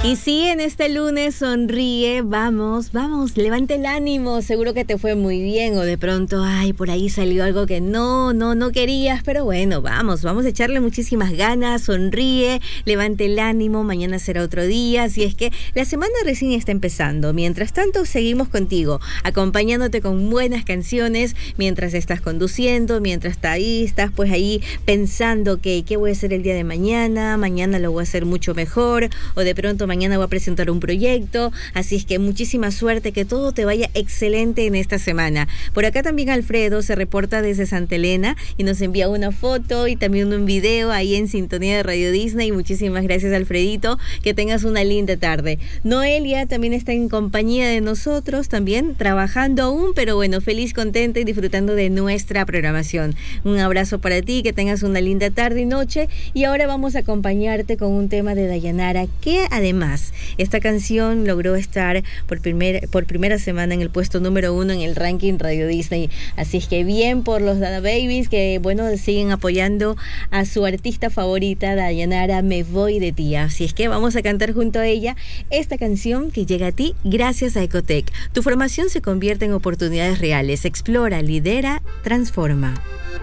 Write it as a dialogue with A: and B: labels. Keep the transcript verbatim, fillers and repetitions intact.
A: Y sí, en este lunes sonríe, vamos, vamos, levanta el ánimo, seguro que te fue muy bien o de pronto, ay, por ahí salió algo que no, no, no querías, pero bueno, vamos, vamos a echarle muchísimas ganas, sonríe, levante el ánimo, mañana será otro día, así es que la semana recién está empezando, mientras tanto seguimos contigo, acompañándote con buenas canciones, mientras estás conduciendo, mientras estás ahí, estás pues ahí pensando que qué voy a hacer el día de mañana, mañana lo voy a hacer mucho mejor, o de pronto mañana voy a presentar un proyecto, así es que muchísima suerte, que todo te vaya excelente en esta semana. Por acá también Alfredo se reporta desde Santa Elena y nos envía una foto y también un video ahí en sintonía de Radio Disney. Muchísimas gracias, Alfredito, que tengas una linda tarde. Noelia también está en compañía de nosotros, también trabajando aún, pero bueno, feliz, contenta y disfrutando de nuestra programación. Un abrazo para ti, que tengas una linda tarde y noche, y ahora vamos a acompañarte con un tema de Dayanara, que además esta canción logró estar por, primer, por primera semana en el puesto número uno en el ranking Radio Disney. Así es que bien por los Dada Babies, que bueno, siguen apoyando a su artista favorita, Dayanara, Me Voy de Ti. Así es que vamos a cantar junto a ella esta canción que llega a ti gracias a Ecotec. Tu formación se convierte en oportunidades reales. Explora, lidera, transforma.